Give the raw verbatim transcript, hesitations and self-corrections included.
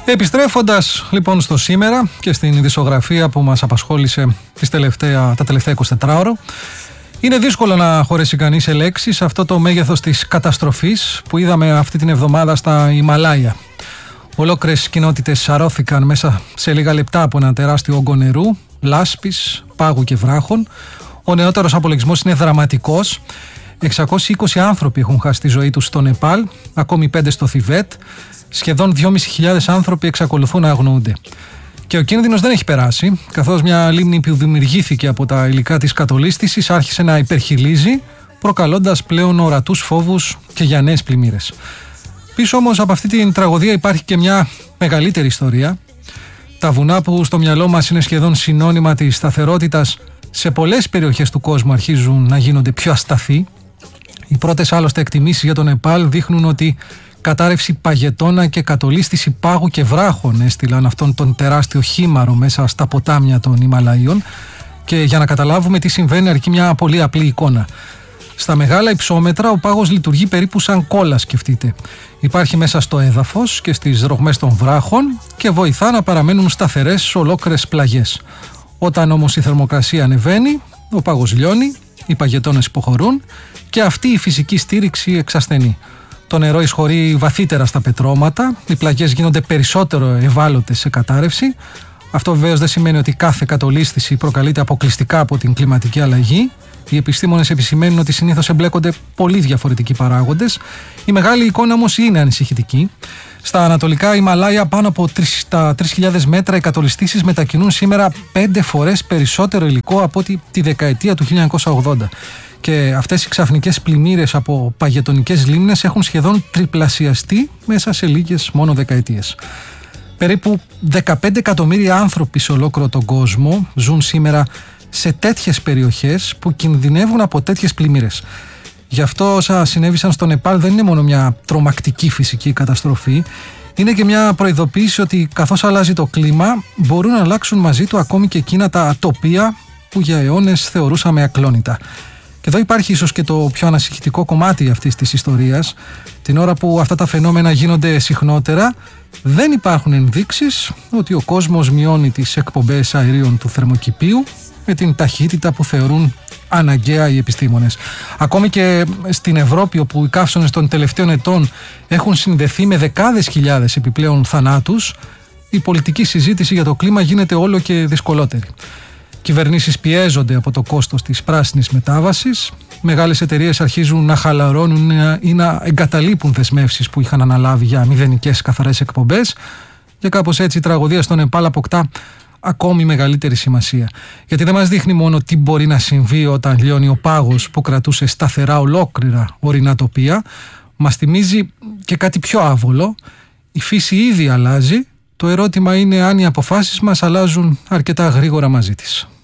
Επιστρέφοντας λοιπόν στο σήμερα και στην ειδησιογραφία που μας απασχόλησε τις τελευταία, τα τελευταία εικοσιτέσσερα ώρα, είναι δύσκολο να χωρέσει κανείς σε λέξεις αυτό το μέγεθος της καταστροφής που είδαμε αυτή την εβδομάδα στα Ιμαλάια. Ολόκληρες κοινότητες σαρώθηκαν μέσα σε λίγα λεπτά από ένα τεράστιο όγκο νερού, λάσπης, πάγου και βράχων. Ο νεότερος απολογισμός είναι δραματικός. εξακόσιοι είκοσι άνθρωποι έχουν χάσει τη ζωή τους στο Νεπάλ, ακόμη πέντε στο Θιβέτ. Σχεδόν δυόμισι χιλιάδες άνθρωποι εξακολουθούν να αγνοούνται. Και ο κίνδυνος δεν έχει περάσει, καθώς μια λίμνη που δημιουργήθηκε από τα υλικά της κατολίσθησης άρχισε να υπερχειλίζει, προκαλώντας πλέον ορατούς φόβους και για νέες πλημμύρες. Πίσω όμως από αυτή την τραγωδία υπάρχει και μια μεγαλύτερη ιστορία. Τα βουνά που στο μυαλό μας είναι σχεδόν συνώνυμα της σταθερότητας, σε πολλές περιοχές του κόσμου αρχίζουν να γίνονται πιο ασταθείς. Οι πρώτες άλλωστε εκτιμήσεις για το Νεπάλ δείχνουν ότι κατάρρευση παγετώνα και κατολίσθηση πάγου και βράχων έστειλαν αυτόν τον τεράστιο χήμαρο μέσα στα ποτάμια των Ιμαλαίων. Και για να καταλάβουμε τι συμβαίνει, αρκεί μια πολύ απλή εικόνα. Στα μεγάλα υψόμετρα ο πάγος λειτουργεί περίπου σαν κόλλα, σκεφτείτε. Υπάρχει μέσα στο έδαφος και στις ρογμές των βράχων και βοηθά να παραμένουν σταθερές ολόκληρες πλαγιές. Όταν όμως η θερμοκρασία ανεβαίνει, ο πάγος λιώνει, οι παγετώνες υποχωρούν και αυτή η φυσική στήριξη εξασθενεί. Το νερό εισχωρεί βαθύτερα στα πετρώματα, οι πλαγιές γίνονται περισσότερο ευάλωτες σε κατάρρευση. Αυτό βεβαίως δεν σημαίνει ότι κάθε κατολίσθηση προκαλείται αποκλειστικά από την κλιματική αλλαγή. Οι επιστήμονες επισημαίνουν ότι συνήθως εμπλέκονται πολύ διαφορετικοί παράγοντες. Η μεγάλη εικόνα όμως είναι ανησυχητική. Στα ανατολικά Ιμαλάια, πάνω από τα τρεις χιλιάδες μέτρα, οι κατολισθήσεις μετακινούν σήμερα πέντε φορές περισσότερο υλικό από τη, τη δεκαετία του χίλια εννιακόσια ογδόντα. Και αυτές οι ξαφνικές πλημμύρες από παγετονικές λίμνες έχουν σχεδόν τριπλασιαστεί μέσα σε λίγες μόνο δεκαετίες. Περίπου δεκαπέντε εκατομμύρια άνθρωποι σε ολόκληρο τον κόσμο ζουν σήμερα σε τέτοιες περιοχές που κινδυνεύουν από τέτοιες πλημμύρες. Γι' αυτό όσα συνέβησαν στο Νεπάλ δεν είναι μόνο μια τρομακτική φυσική καταστροφή, είναι και μια προειδοποίηση ότι καθώς αλλάζει το κλίμα μπορούν να αλλάξουν μαζί του ακόμη και εκείνα τα τοπία που για αιώνες θεωρούσαμε ακλόνητα. Και εδώ υπάρχει ίσως και το πιο ανασυχητικό κομμάτι αυτής της ιστορίας. Την ώρα που αυτά τα φαινόμενα γίνονται συχνότερα, δεν υπάρχουν ενδείξεις ότι ο κόσμος μειώνει τις εκπομπές αερίων του θερμοκηπίου με την ταχύτητα που θεωρούν αναγκαία οι επιστήμονες. Ακόμη και στην Ευρώπη, όπου οι καύσωνες των τελευταίων ετών έχουν συνδεθεί με δεκάδες χιλιάδες επιπλέον θανάτους, η πολιτική συζήτηση για το κλίμα γίνεται όλο και δυσκολότερη. Κυβερνήσεις πιέζονται από το κόστος της πράσινης μετάβασης, μεγάλες εταιρείες αρχίζουν να χαλαρώνουν ή να εγκαταλείπουν δεσμεύσεις που είχαν αναλάβει για μηδενικές καθαρές εκπομπές, και κάπως έτσι η τραγωδία στο Νεπάλ αποκτά ακόμη μεγαλύτερη σημασία. Γιατί δεν μας δείχνει μόνο τι μπορεί να συμβεί όταν λιώνει ο πάγος που κρατούσε σταθερά ολόκληρα ορεινά τοπία, μας θυμίζει και κάτι πιο άβολο. Η φύση ήδη αλλάζει, το ερώτημα είναι αν οι αποφάσεις μας αλλάζουν αρκετά γρήγορα μαζί της.